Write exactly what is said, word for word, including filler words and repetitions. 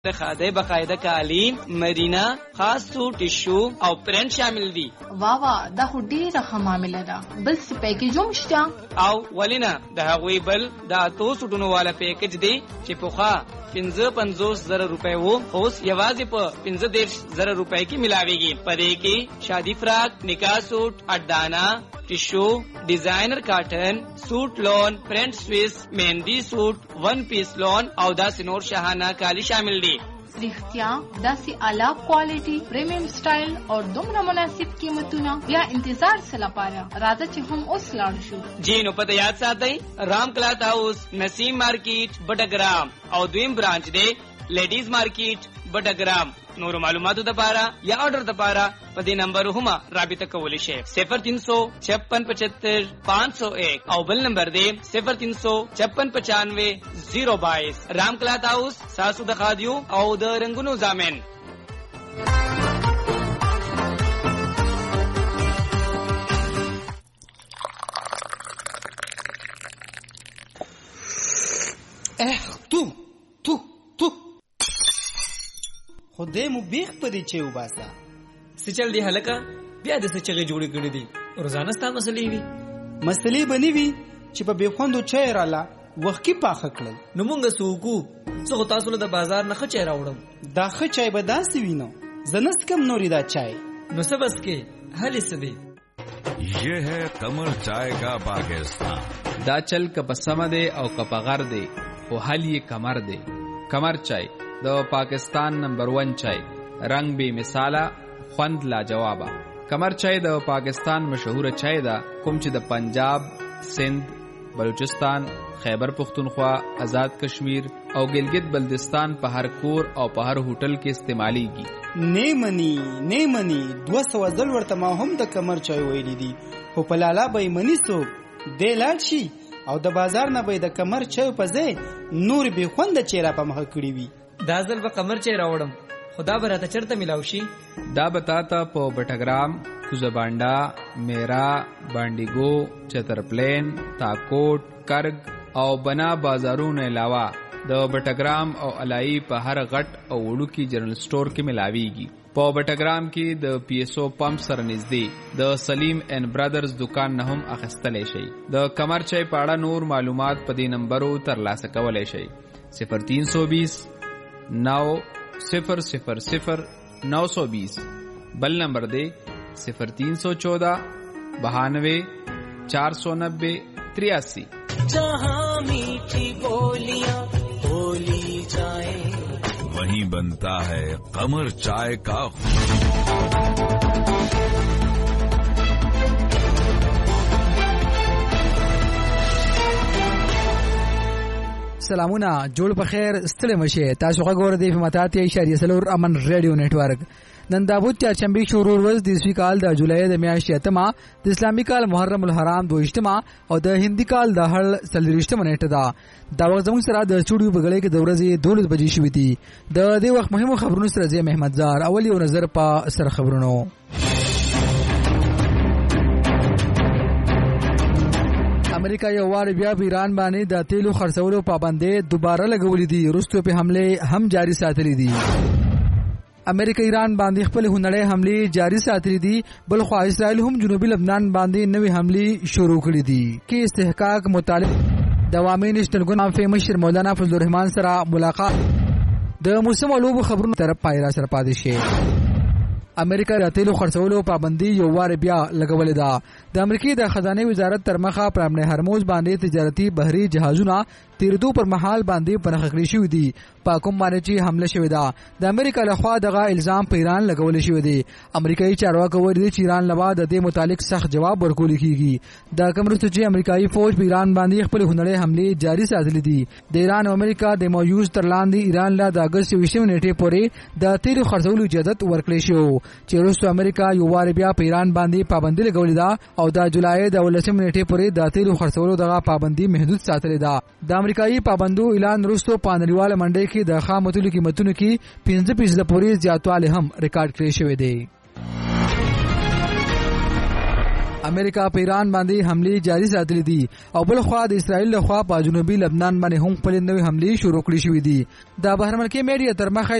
د خاده بقاعده کالی مرینا خاص سوټ ټیشو او پرنٹ شامل دي. وا وا دا خو ډیره ښه معامله ده. بل څه پیکیج هم شته او ولینا د هغوی بل د اتو سوټونو والا پیکیج دی چې پوخا پنځه پنځوس زره روپے وو اوس یوازې په پنځه دیرش زره روپے کې ملاويږي. پدې کې شادي فراق، نکاح سوټ، اډانا، ټیشو، ډیزاینر کاټن، سوټ لون، پرنٹ سویس، مهندی سوټ، ون پیس لون او داسې نور شاهانه کالی شامل دي. رښتیا داسې اعلی کوالټي پریمیم سټایل او دومره مناسب قیمتونه بیا انتظار څه لپاره؟ راځه چې هم اوس لاړ شو. جی نو پته یاد ساتئ، رام کلات هاوس، نسیم مارکیټ، بټګرام او دویم برانچ دی لیډیز مارکیټ بټګرام. نور معلوماتو لپاره یا آرډر لپاره په دې نمبر هم رابطه کولی شئ. صفر تین سو چھپن پچہتر پانچ سو ایک او بل نمبر دی صفر تین سو چھپن پچانوے زیرو بائیس. رام کلات هاوس ساسو د خادیو او د رنگونو زامن. اخ تو تو تو خدای مو بیخ پدې چې وباسا سچل دی هلکا بیا د سچغه جوړې کړې دي. روزانه ستا مسلې وي مسلې بنې وي چې په بیخوندو چای رااله وخت کې پاخه کړل. نو مونږ سوکو څو تاسو له بازار نه خچې راوړم. دا خ چای به داسې وینو زنست کم نوري دا چای نو سبس کې حل سدي. یہ ہے قمر چائے کا پاکستان. دا چل کپ سمدے او کپ غر دے او حل یہ کمر دے. کمر چای د پاکستان نمبر ون چای، رنگ بے مثاله، خوند لا جوابا. کمر چای د پاکستان مشهور چای ده کوم چې د پنجاب، سندھ، بلوچستان، خیبر پختونخوا، آزاد کشمیر او ګلګت بلتستان په هر کور او په هر هوټل کې استعمالیږي. نیمنی نیمنی دو سو ځل ورته ما هم د کمر چای ویلی دي خو په لالا به منی سو دی لاړ شي او د بازار نه به د کمر چای په ځای نور به خوند چیرې په مخ کړی وي. دا ځل به کمر چای راوړم. خدا به راته چرته ملاو شي. دا بتاتا په بټګرام، کوزبانډا، میرا، بانډیګو، چترپلین، تاکوټ، کرګ او بنا بازارونو علاوه د بټګرام او علای په هر غټ او وړوکی جنرال سٹور کې ملاويږي. په بټګرام کې د پی ایس او پمپ سره نږدې د سلیم اینڈ برادرز دکان نه هم اخیستلی شي. د کمر چای په اړه نور معلومات په دې نمبرو ترلاسه کولی شئ. صفر تین سو بیس نو صفر صفر صفر نو سو بیس. بل نمبر دے صفر تین سو چودہ بہانوے چار سو نبے تریاسی. جہاں میٹھی بولیاں بولی جائے وہیں بنتا ہے قمر چائے کا. سلامونه جوړ په خیر ستړي مشه. تاسو غوړ دی په متاتې اشاریه سلور امن ریډیو نتورک. نن د ابو چارچنبه شروع ورځ د اسوي کال د جولای د میاشتې اتمه، د اسلامي کال محرم الحرام دویشتمه او د هندي کال د هړ څلوریشتمه نیټه ده. دا وخت زموږ سره د سټوډیو بغړې کې د ورځې دولس بجې شوې دي. د دې وخت مهمو خبرونو سره زه محمد زار اول یو نظر په سر خبرونو. امریکا یو وار بیا په ایران باندې د تیلو خرڅولو پابندۍ دوباره لګولې دي. وروسته په حمله هم جاری ساتلې دي. امریکا ایران باندې خپل هنړې حمله جاری ساتلې دي. بل خو اسرائیل هم جنوبي لبنان باندې نوې حمله شروع کړې دي. کې استحقاق مطالب د عوامي نېشنل ګوند مشر مولانا فضل الرحمن سره ملاقات. د موسم لوبو خبرونو تر پای را سره پاتې شي. امریکا د تیلو خرڅولو پابندي یو وار بیا لګولې ده. د امریکای د خزانه وزارت تر مخه پر امن هرموز باندې تجارتي بحري جهازونه تیردو پر محل باندې پنځه کړی شوې دي. په کوم باندې چې حمله شوې ده د امریکا لخوا دغه الزام په ایران لګول شوې دي. امریکایي چارواکو ویلي چې ایران لوا د دې متعلق سخت جواب ورکول کیږي. د کومرسته چې امریکایي فوج په ایران باندې خپل هنړې حمله جاری ساتلې دي. د ایران او امریکا د موجود تر لاندې ایران لا د اگست یویشتمه نیټې پورې د تیلو خرڅولو اجازه ورکړې شو چې وروسته امریکا یو وار بیا په ایران باندې پابندي لګولې ده او د جولای د ولسمه نیټې پورې د تیلو خرڅولو دغه پابندي محدود ساتلې ده. د امریکایي پابندو اعلان وروسته په نړیواله منډۍ کې د خام تیلو قیمتونو کې پنځه فیصد پورې زیاتوالی هم ریکارډ کړی شوی دی. امریکا په ایران باندې حمله جاری ساتلې دي او بل خوا د اسرایل له خوا په جنوبي لبنان باندې هم خپل نوې حمله شروع کړې شوې دي. د بهرملکي میډیا تر مخه